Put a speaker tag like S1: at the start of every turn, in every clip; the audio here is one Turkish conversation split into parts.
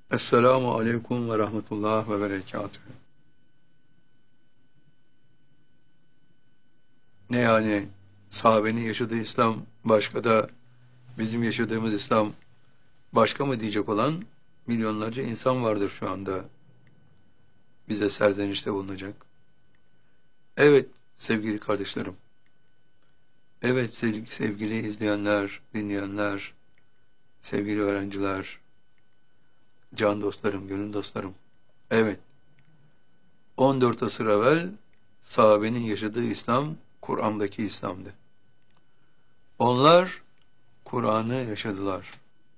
S1: Esselamu aleyküm ve rahmetullah ve berekatühü. Ne yani sahabenin yaşadığı İslam başka da bizim yaşadığımız İslam başka mı diyecek olan milyonlarca insan vardır şu anda bize serzenişte bulunacak. Evet sevgili kardeşlerim. Evet sevgili izleyenler, dinleyenler, sevgili öğrenciler, can dostlarım, gönül dostlarım. Evet, 14 asır evvel sahabenin yaşadığı İslam, Kur'an'daki İslam'dı. Onlar Kur'an'ı yaşadılar.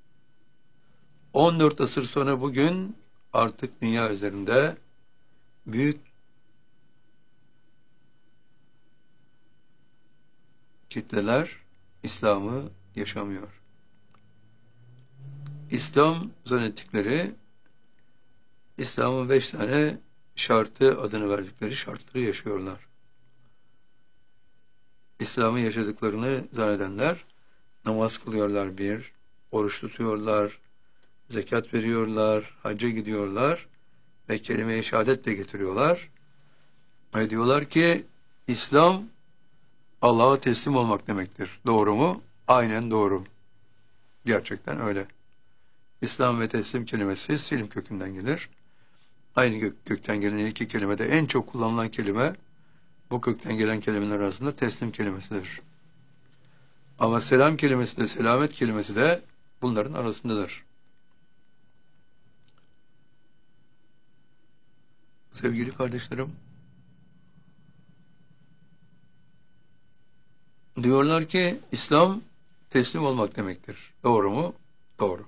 S1: 14 asır sonra bugün artık dünya üzerinde büyük kitleler İslam'ı yaşamıyor. İslam zannettikleri, İslam'ın 5 tane şartı adını verdikleri şartları yaşıyorlar. İslam'ı yaşadıklarını zannedenler namaz kılıyorlar bir, oruç tutuyorlar, zekat veriyorlar, hacca gidiyorlar ve kelime-i şehadet de getiriyorlar. Ve diyorlar ki İslam Allah'a teslim olmak demektir. Doğru mu? Aynen doğru. Gerçekten öyle. İslam ve teslim kelimesi silim kökünden gelir. Aynı kökten gelen iki kelimede en çok kullanılan kelime bu kökten gelen kelimeler arasında teslim kelimesidir. Ama selam kelimesi de selamet kelimesi de bunların arasındadır. Sevgili kardeşlerim, diyorlar ki İslam teslim olmak demektir. Doğru mu? Doğru.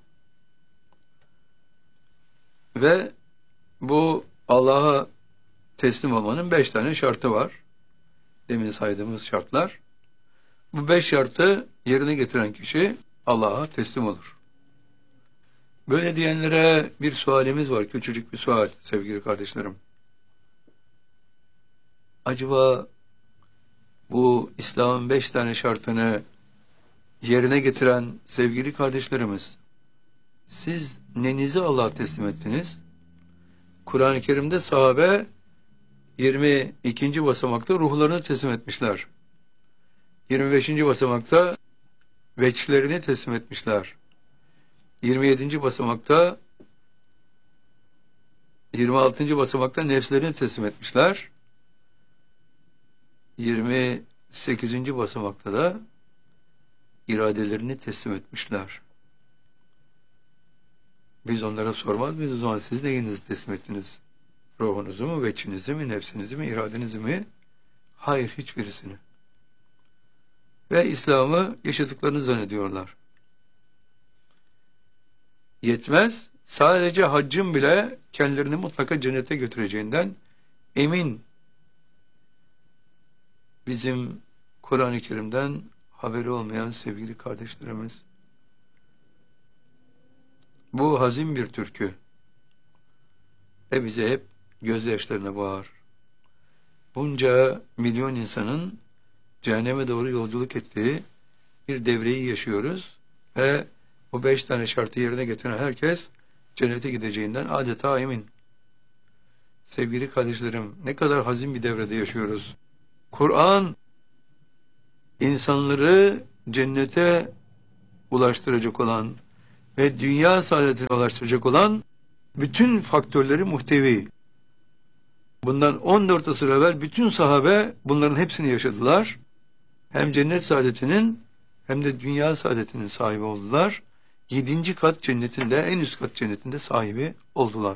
S1: Ve bu Allah'a teslim olmanın 5 tane şartı var. Demin saydığımız şartlar. Bu 5 şartı yerine getiren kişi Allah'a teslim olur. Böyle diyenlere bir sualimiz var. Küçücük bir sual sevgili kardeşlerim. Acaba bu İslam'ın 5 tane şartını yerine getiren sevgili kardeşlerimiz, siz nenizi Allah'a teslim ettiniz? Kur'an-ı Kerim'de sahabe 22. basamakta ruhlarını teslim etmişler. 25. basamakta veçlerini teslim etmişler. 27. basamakta 26. basamakta nefslerini teslim etmişler. 28. basamakta da iradelerini teslim etmişler. Biz onlara sormaz mıyız o zaman siz neyinizi teslim ettiniz? Ruhunuzu mu, veçinizi mi, nefsinizi mi, iradenizi mi? Hayır, hiçbirisini. Ve İslam'ı yaşadıklarını zannediyorlar. Yetmez, sadece haccın bile kendilerini mutlaka cennete götüreceğinden emin. Bizim Kur'an-ı Kerim'den haberi olmayan sevgili kardeşlerimiz. Bu hazin bir türkü. Ve bize hep gözyaşlarına boğar. Bunca milyon insanın cehenneme doğru yolculuk ettiği bir devreyi yaşıyoruz ve bu 5 tane şartı yerine getiren herkes cennete gideceğinden adeta emin. Sevgili kardeşlerim, ne kadar hazin bir devrede yaşıyoruz. Kur'an insanları cennete ulaştıracak olan ve dünya saadetine ulaştıracak olan bütün faktörleri muhtevi. Bundan 14 asır evvel bütün sahabe bunların hepsini yaşadılar. Hem cennet saadetinin hem de dünya saadetinin sahibi oldular. 7. kat cennetinde, en üst kat cennetinde sahibi oldular.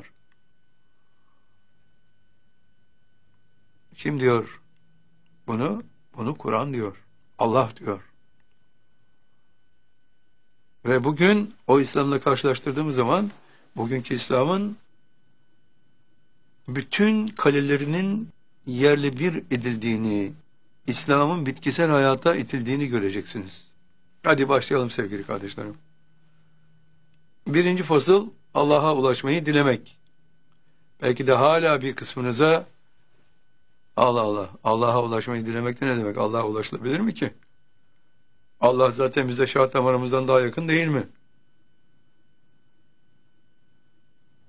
S1: Kim diyor bunu? Bunu Kur'an diyor. Allah diyor. Ve bugün o İslam'la karşılaştırdığımız zaman bugünkü İslam'ın bütün kalelerinin yerle bir edildiğini, İslam'ın bitkisel hayata itildiğini göreceksiniz. Hadi başlayalım sevgili kardeşlerim. 1. fasıl Allah'a ulaşmayı dilemek. Belki de hala bir kısmınıza Allah Allah, Allah'a ulaşmayı dilemek de ne demek? Allah'a ulaşılabilir mi ki? Allah zaten bize şah damarımızdan daha yakın değil mi?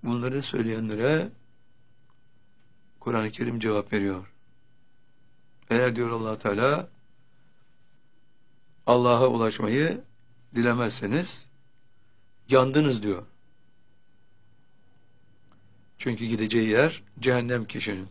S1: bunları söyleyenlere Kur'an-ı Kerim cevap veriyor. Eğer diyor Allah Teala Allah'a ulaşmayı dilemezseniz yandınız diyor. Çünkü gideceği yer cehennem kişinin.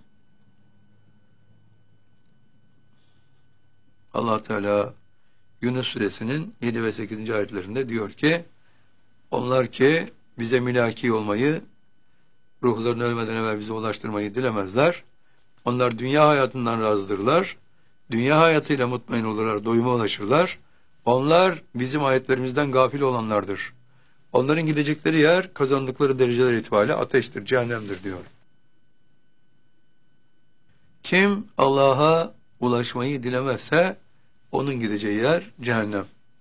S1: Allah Teala Yunus suresinin 7 ve 8. ayetlerinde diyor ki onlar ki bize mülaki olmayı, ruhlarını ölmeden evvel bize ulaştırmayı dilemezler. Onlar dünya hayatından razıdırlar. Dünya hayatıyla mutmain olurlar, doyuma ulaşırlar. Onlar bizim ayetlerimizden gafil olanlardır. Onların gidecekleri yer kazandıkları dereceler itibariyle ateştir, cehennemdir diyor. Kim Allah'a ulaşmayı dilemezse onun gideceği yer cehennem.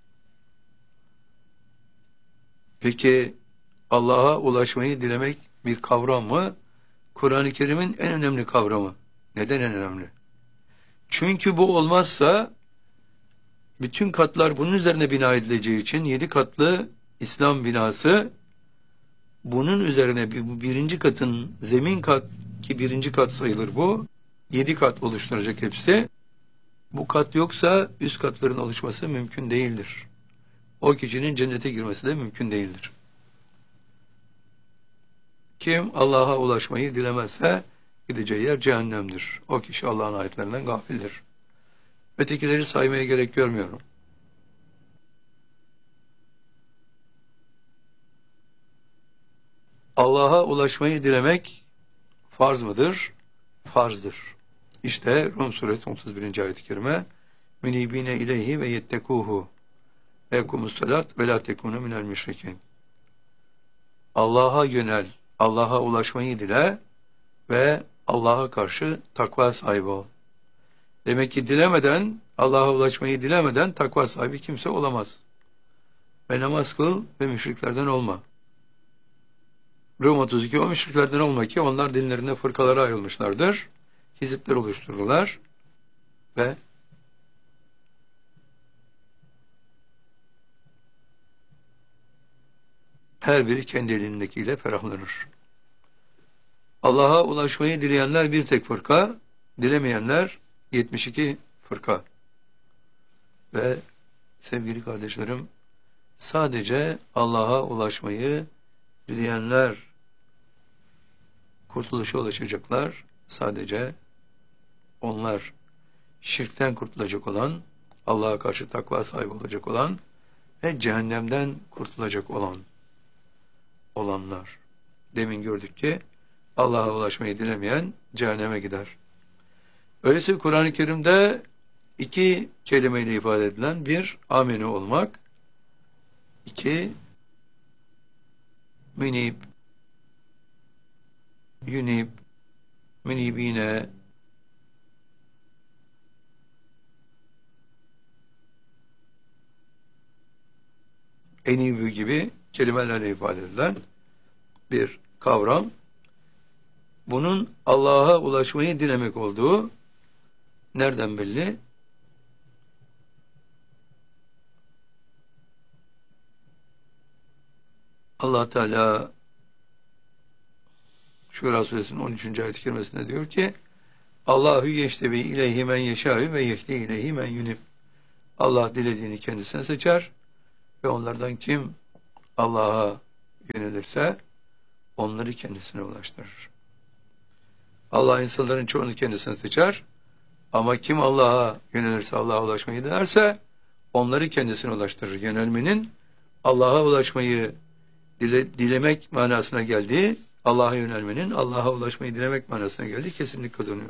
S1: Peki Allah'a ulaşmayı dilemek bir kavram mı? Kur'an-ı Kerim'in en önemli kavramı. Neden en önemli? Çünkü bu olmazsa bütün katlar bunun üzerine bina edileceği için 7 katlı İslam binası bunun üzerine birinci katın zemin kat ki birinci kat sayılır bu. 7 kat oluşturacak hepsi. Bu kat yoksa üst katların oluşması mümkün değildir. O kişinin cennete girmesi de mümkün değildir. Kim Allah'a ulaşmayı dilemezse gideceği yer cehennemdir. O kişi Allah'ın ayetlerinden gafildir. Ötekileri saymaya gerek görmüyorum. Allah'a ulaşmayı dilemek farz mıdır? Farzdır. İşte Rum suresi 31. ayet-i kerime münibine ileyhi ve yettekuhu ve ekumussalat ve la tekunu minel müşrikin. Allah'a yönel, Allah'a ulaşmayı dile ve Allah'a karşı takva sahibi ol. Demek ki dilemeden, Allah'a ulaşmayı dilemeden takva sahibi kimse olamaz. Ve namaz kıl ve müşriklerden olma. Rum 32 o müşriklerden olma ki onlar dinlerinde fırkalara ayrılmışlardır. Hizipler oluştururlar ve her biri kendi elindekiyle ferahlanır. Allah'a ulaşmayı dileyenler bir tek fırka, dilemeyenler 72 fırka. Ve sevgili kardeşlerim, sadece Allah'a ulaşmayı dileyenler kurtuluşa ulaşacaklar. Sadece onlar şirkten kurtulacak olan, Allah'a karşı takva sahibi olacak olan ve cehennemden kurtulacak olanlar. Demin gördük ki Allah'a ulaşmayı dilemeyen cehenneme gider. Öyleyse Kur'an-ı Kerim'de 2 kelimeyle ifade edilen bir ameni olmak, 2 münib, yunib, münibine, enibü gibi kelimelerle ifade edilen bir kavram. Bunun Allah'a ulaşmayı dilemek olduğu nereden belli? Allah Teala Şura suresinin 13. ayet-i kerimesinde diyor ki Allahu yeştebi ileyhi men yeşâhü ve yehdi ileyhi men yunib. Allah dilediğini kendisine seçer ve onlardan kim Allah'a yönelirse onları kendisine ulaştırır. Allah insanların çoğunu kendisine seçer ama kim Allah'a yönelirse, Allah'a ulaşmayı dilerse onları kendisine ulaştırır. Yönelmenin Allah'a ulaşmayı dilemek manasına geldiği, Allah'a yönelmenin Allah'a ulaşmayı dilemek manasına geldiği kesinlik kazanıyor.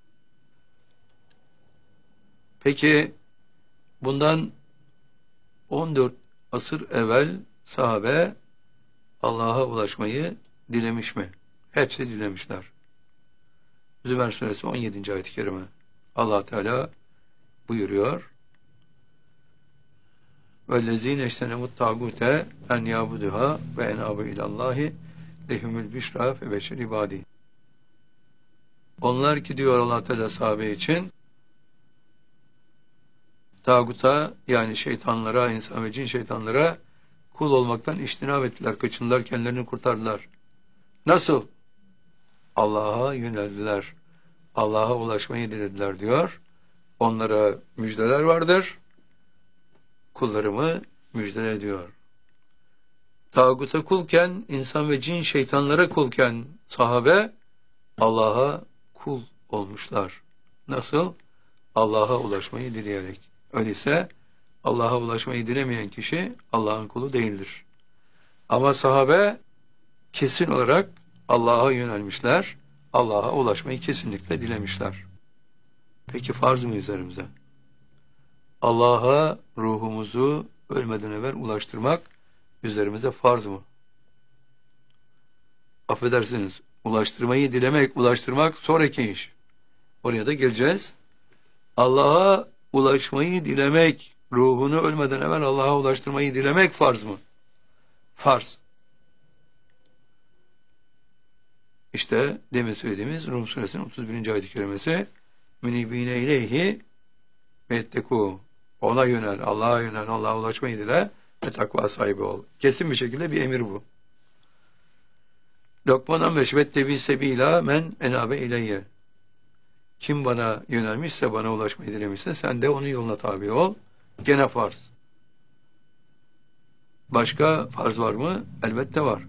S1: Peki bundan 14 asır evvel sahabe Allah'a ulaşmayı dilemiş mi? Hepsi dilemişler. Zümer suresi 17. ayet-i kerime. Allah Teala buyuruyor. وَالَّذ۪ينَ اَجْتَنَمُ الطَّاغُوتَ اَنْ يَعْبُدُهَا وَاَنَابُ اِلَى اللّٰهِ لَهُمُ الْبِشْرَى فَبَشِّرْ عِبَادِهِ. Onlar ki diyor Allah Teala sahabe için tağuta yani şeytanlara, insan ve cin şeytanlara kul olmaktan içtinab ettiler, kaçındılar, kendilerini kurtardılar. Nasıl? Allah'a yöneldiler. Allah'a ulaşmayı dilediler diyor. Onlara müjdeler vardır. Kullarımı müjdele ediyor. Tağuta kulken, insan ve cin şeytanlara kulken sahabe Allah'a kul olmuşlar. Nasıl? Allah'a ulaşmayı dileyerek. Öyleyse Allah'a ulaşmayı dilemeyen kişi Allah'ın kulu değildir. Ama sahabe kesin olarak Allah'a yönelmişler. Allah'a ulaşmayı kesinlikle dilemişler. Peki farz mı üzerimize? Allah'a ruhumuzu ölmeden evvel ulaştırmak üzerimize farz mı? Affedersiniz, ulaştırmayı dilemek, ulaştırmak sonraki iş. Oraya da geleceğiz. Allah'a ulaşmayı dilemek, ruhunu ölmeden evvel Allah'a ulaştırmayı dilemek farz mı? Farz. İşte demin söylediğimiz Rum suresinin 31. ayet-i kerimesi münibine ileyhi metteku. Ona yönel, Allah'a yönel, Allah'a ulaşmayı dile ve takva sahibi ol. Kesin bir şekilde bir emir bu. Lokman 15 vettebi sebila men enabe ileyye. Kim bana yönelmişse, bana ulaşmayı dilemişse sen de onun yoluna tabi ol. Gene farz. Başka farz var mı? Elbette var.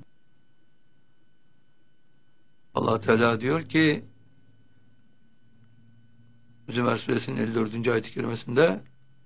S1: Allah Teala diyor ki Zümer suresinin 54. ayet-i kerimesinde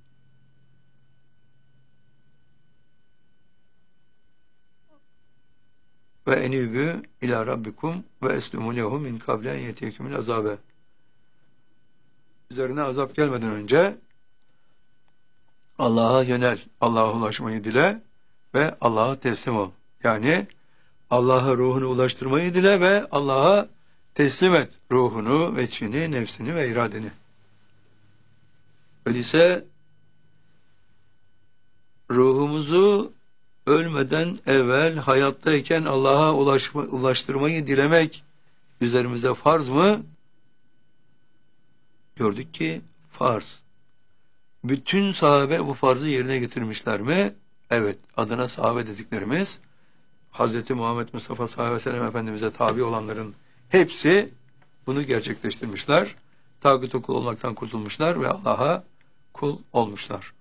S1: ve enibü ila rabbikum ve eslumu lehu min kable en yetiyekumul azabe. Üzerine azap gelmeden önce Allah'a yönel, Allah'a ulaşmayı dile ve Allah'a teslim ol. Yani Allah'a ruhunu ulaştırmayı dile ve Allah'a teslim et ruhunu, veçhini, nefsini ve iradeni. Öyleyse ruhumuzu ölmeden evvel hayattayken Allah'a ulaştırmayı dilemek üzerimize farz mı? Gördük ki farz. Bütün sahabe bu farzı yerine getirmişler mi? Evet, adına sahabe dediklerimiz Hz. Muhammed Mustafa sallallahu aleyhi ve sellem Efendimiz'e tabi olanların hepsi bunu gerçekleştirmişler. Tağuta kul olmaktan kurtulmuşlar ve Allah'a kul olmuşlar.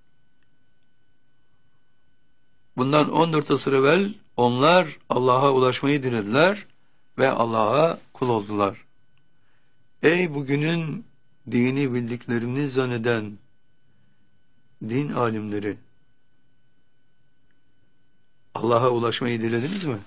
S1: Bundan 14 asır evvel onlar Allah'a ulaşmayı dilediler ve Allah'a kul oldular. Ey bugünün dini bildiklerini zanneden din alimleri, Allah'a ulaşmayı dilediniz mi?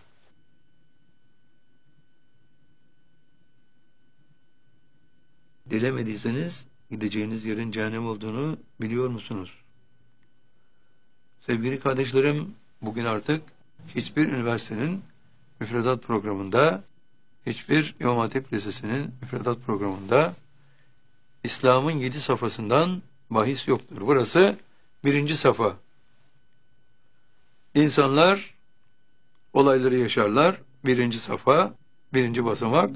S1: Dilemediyseniz gideceğiniz yerin cehennem olduğunu biliyor musunuz? Sevgili kardeşlerim, bugün artık hiçbir üniversitenin müfredat programında, hiçbir İmam Hatip Lisesi'nin müfredat programında İslam'ın 7 safhasından bahis yoktur. Burası 1. safha. İnsanlar olayları yaşarlar. 1. safha, 1. basamak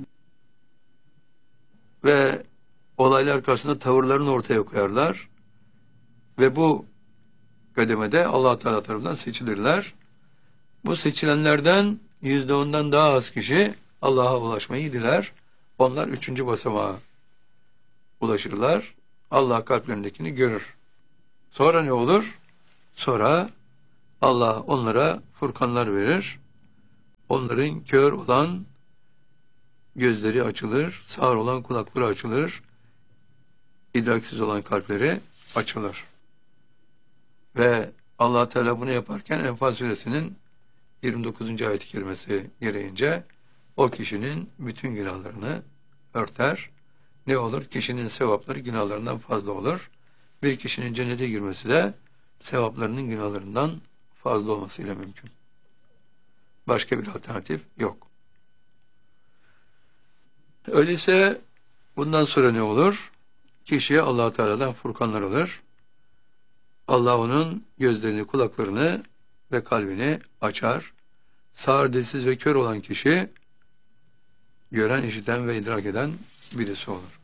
S1: ve olaylar karşısında tavırlarını ortaya koyarlar. Ve bu kademede Allah Teala tarafından seçilirler. Bu seçilenlerden %10'dan daha az kişi Allah'a ulaşmayı diler. Onlar 3. basamağa ulaşırlar. Allah kalplerindekini görür. Sonra ne olur? Sonra Allah onlara furkanlar verir. Onların kör olan gözleri açılır, sağır olan kulakları açılır, idraksiz olan kalpleri açılır. Ve Allah Teala bunu yaparken Enfal suresinin 29. ayet-i kerimesi gereğince o kişinin bütün günahlarını örter. Ne olur? Kişinin sevapları günahlarından fazla olur. Bir kişinin cennete girmesi de sevaplarının günahlarından fazla olmasıyla mümkün. Başka bir alternatif yok. Öyleyse bundan sonra ne olur? Kişiye Allah Teala'dan furkanlar alır. Allah onun gözlerini, kulaklarını ve kalbini açar. Sağır, dilsiz ve kör olan kişi gören, işiten ve idrak eden birisi olur.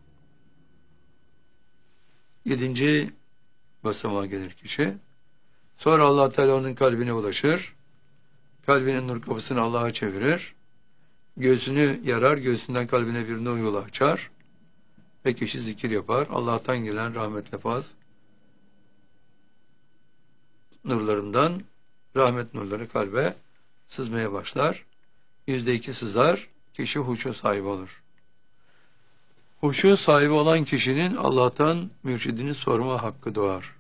S1: Yedinci basamağa gelir kişi. Sonra Allah Teala onun kalbine ulaşır. Kalbinin nur kapısını Allah'a çevirir. Göğsünü yarar, göğsünden kalbine bir nur yolu açar. Ve kişi zikir yapar. Allah'tan gelen rahmetle faz nurlarından rahmet nurları kalbe sızmaya başlar. %2 sızar, kişi huşu sahibi olur. Huşu sahibi olan kişinin Allah'tan mürşidini sorma hakkı doğar.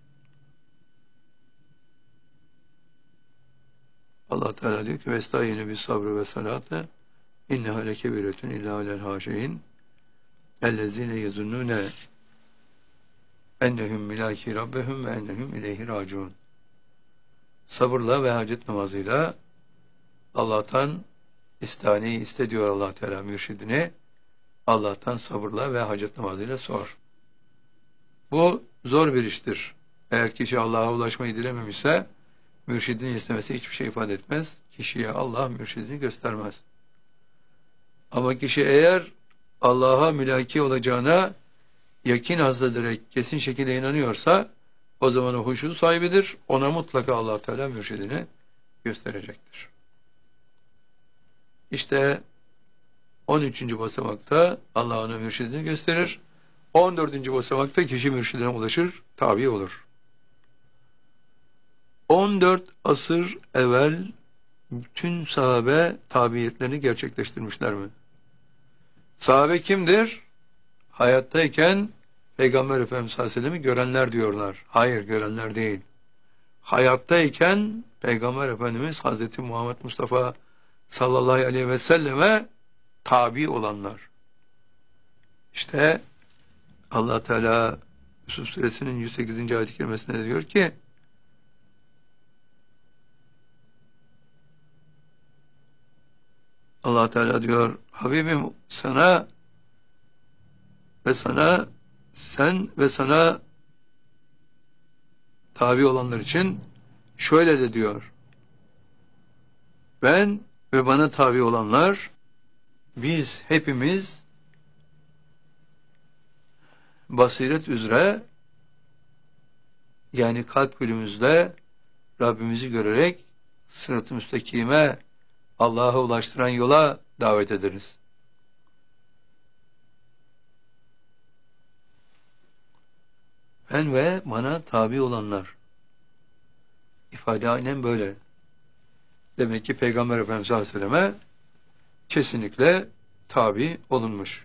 S1: Allah Teala diyor ki vestayinu bis sabrı ve salate inneha lekebiretun illa alel haşein ellezine yezunnune ennehum milaki rabbehum ve ennehum ileyhi raciun. Sabırla ve hacet namazıyla Allah'tan istaneyi iste diyor Allah Teala mürşidine. Allah'tan sabırla ve hacet namazıyla sor. Bu zor bir iştir. Eğer kişi Allah'a ulaşmayı dilememişse mürşidini istemesi hiçbir şey ifade etmez. Kişiye Allah mürşidini göstermez. Ama kişi eğer Allah'a mülaki olacağına yakin hazrederek kesin şekilde inanıyorsa o zaman o huşu sahibidir. Ona mutlaka Allah Teala mürşidini gösterecektir. İşte 13. basamakta Allah ona mürşidini gösterir. 14. basamakta kişi mürşidine ulaşır, tabi olur. 14 asır evvel bütün sahabe tabiyetlerini gerçekleştirmişler mi? Sahabe kimdir? Hayattayken Peygamber Efendimiz sallallahu aleyhi ve sellem'i görenler diyorlar. Hayır, görenler değil. Hayattayken Peygamber Efendimiz Hazreti Muhammed Mustafa sallallahu aleyhi ve selleme tabi olanlar. İşte Allah Teala Yusuf Suresinin 108. ayet-i kerimesinde diyor ki Allah Teala diyor Habibim sana ve sen ve sana tabi olanlar için şöyle de diyor. Ben ve bana tabi olanlar biz hepimiz basiret üzere yani kalp gülümüzle Rabbimizi görerek sırat-ı müstakime Allah'a ulaştıran yola davet ederiz. Ben ve bana tabi olanlar. İfade aynen böyle. Demek ki Peygamber Efendimiz sallallahu aleyhi ve selleme kesinlikle tabi olunmuş.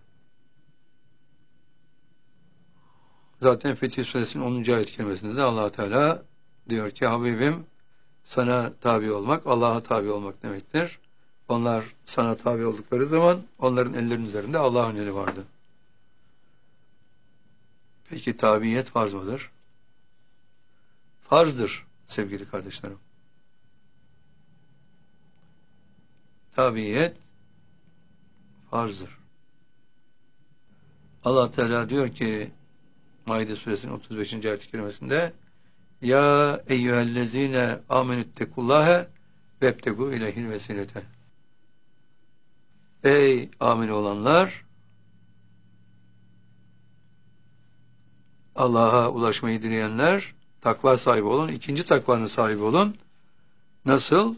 S1: Zaten Fetih Suresinin 10. ayet-i kerimesinde de Allah Teala diyor ki Habibim sana tabi olmak, Allah'a tabi olmak demektir. Onlar sana tabi oldukları zaman onların ellerinin üzerinde Allah'ın eli vardı. Peki tabiyet farz mıdır? Farzdır sevgili kardeşlerim. Tabiyet farzdır. Allah Teala diyor ki Maide suresinin 35. ayet-i kerimesinde Ya eyyühellezine amenüttekullâhe vebtegu ileyhil vesilete. Ey amin olanlar Allah'a ulaşmayı dileyenler takva sahibi olun. İkinci takvanın sahibi olun. Nasıl?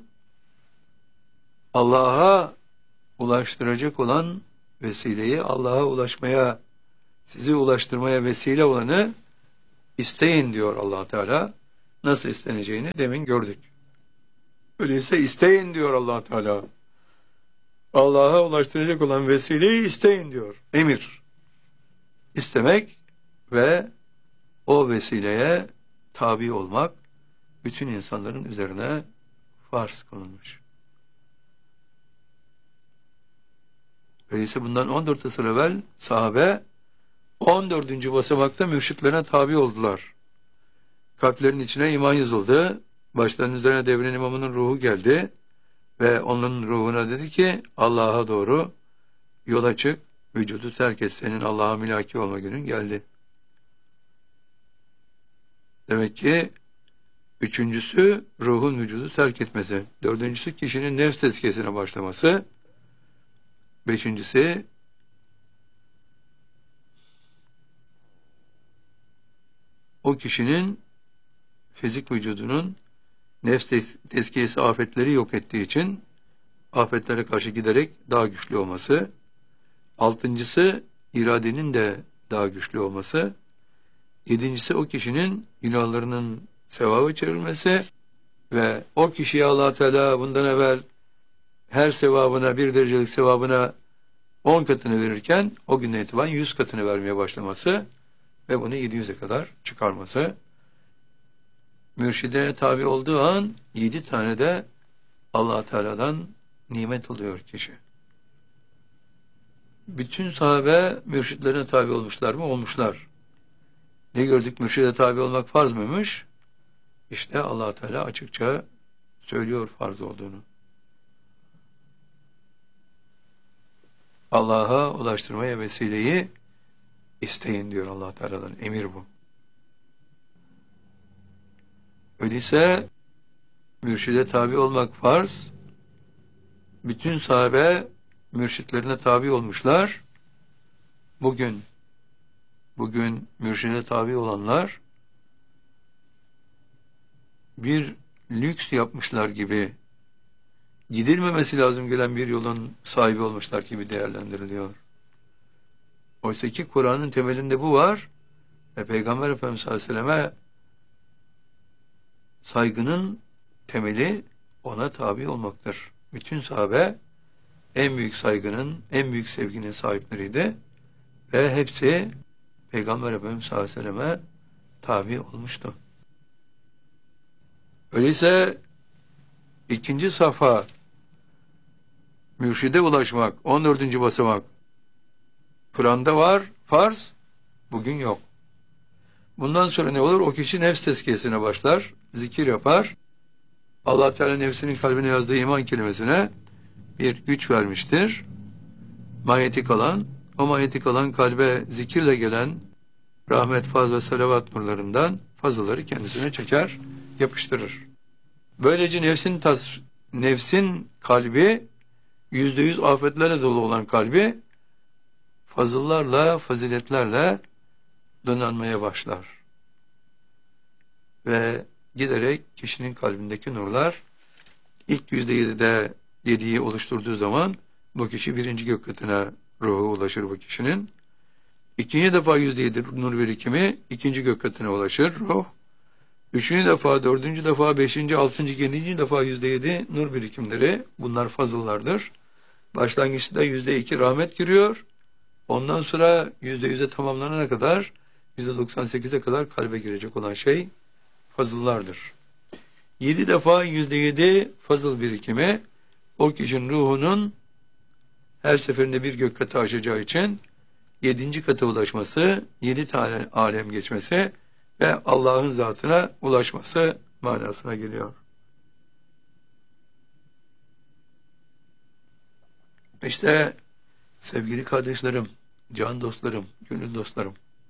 S1: Allah'a ulaştıracak olan vesileyi Allah'a ulaşmaya sizi ulaştırmaya vesile olanı isteyin diyor Allah Teala. Nasıl isteneceğini demin gördük. Öyleyse isteyin diyor Allah Teala. Allah'a ulaştıracak olan vesileyi isteyin diyor. Emir. İstemek ve o vesileye tabi olmak bütün insanların üzerine farz kılınmış. Öyleyse bundan 14 asır evvel sahabe 14. basamakta mürşitlerine tabi oldular. Kalplerin içine iman yazıldı. Başlarının üzerine devrin imamının ruhu geldi. Ve onun ruhuna dedi ki Allah'a doğru yola çık, vücudu terk et, senin Allah'a mülaki olma günün geldi. Demek ki üçüncüsü ruhun vücudu terk etmesi. Dördüncüsü kişinin nefs tezkiyesine başlaması. Beşincisi o kişinin fizik vücudunun Nefs tezkiyesi afetleri yok ettiği için afetlere karşı giderek daha güçlü olması. Altıncısı iradenin de daha güçlü olması. Yedincisi o kişinin günahlarının sevaba çevrilmesi ve o kişiye Allah Teala bundan evvel her sevabına, bir derecelik sevabına 10 katını verirken o günden itibaren 100 katını vermeye başlaması ve bunu 700'e kadar çıkarması. Mürşidine tabi olduğu an 7 tane de Allah Teala'dan nimet alıyor kişi. Bütün sahabe mürşitlerine tabi olmuşlar mı? Olmuşlar. Ne gördük? Mürşide tabi olmak farz mıymış? İşte Allah Teala açıkça söylüyor farz olduğunu. Allah'a ulaştırmaya vesileyi isteyin diyor Allah Teala'dan. Emir bu. Öyleyse mürşide tabi olmak farz. Bütün sahabe mürşitlerine tabi olmuşlar. Bugün mürşide tabi olanlar bir lüks yapmışlar gibi, gidilmemesi lazım gelen bir yolun sahibi olmuşlar gibi değerlendiriliyor. Oysa ki Kur'an'ın temelinde bu var ve Peygamber Efendimiz sallallahu aleyhi ve selleme saygının temeli ona tabi olmaktır. Bütün sahabe en büyük saygının, en büyük sevginin sahipleriydi ve hepsi Peygamber Efendimiz sallallahu aleyhi ve selleme tabi olmuştu. Öyleyse ikinci safha mürşide ulaşmak, 14. basamak Kur'an'da var, farz, bugün yok. Bundan sonra ne olur? O kişi nefs tezkiyesine başlar, zikir yapar. Allah Teala nefsinin kalbine yazdığı iman kelimesine bir güç vermiştir. Manyetik alan, o manyetik alan kalbe zikirle gelen rahmet, faz ve salavat nurlarından fazlaları kendisine çeker, yapıştırır. Böylece nefsin kalbi %100 afetlerle dolu olan kalbi fazıllarla, faziletlerle donanmaya başlar. Ve giderek kişinin kalbindeki nurlar ilk %7'de 7'yi oluşturduğu zaman bu kişi birinci gök katına ruhu ulaşır bu kişinin. İkinci defa %7 nur birikimi ikinci gök katına ulaşır ruh. Üçüncü defa, dördüncü defa, beşinci, altıncı, yedinci defa %7 nur birikimleri, bunlar fazıllardır. Başlangıçta %2 rahmet giriyor. Ondan sonra %100'e tamamlanana kadar %98'e kadar kalbe girecek olan şey fazıllardır. 7 defa %7 fazıl birikimi o kişinin ruhunun her seferinde bir gök katı aşacağı için 7. kata ulaşması, 7 tane alem geçmesi ve Allah'ın zatına ulaşması manasına geliyor. İşte sevgili kardeşlerim, can dostlarım, gönül dostlarım,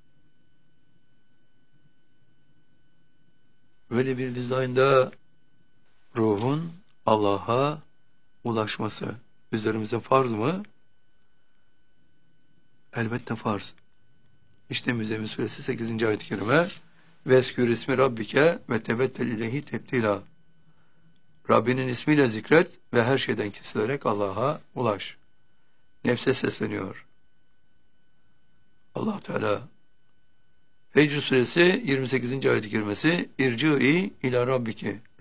S1: böyle bir dizaynda ruhun Allah'a ulaşması üzerimize farz mı? Elbette farz. İşte Müzzemmil Suresi 8. ayet-i kerime Veskür ismi Rabbike ve tebettel ileyhi tebdila. Rabbinin ismiyle zikret ve her şeyden kesilerek Allah'a ulaş. Nefse sesleniyor. Allah Teala Fecr Suresi 28. ayet-i kerimesi İrci'i ila Rabbiki.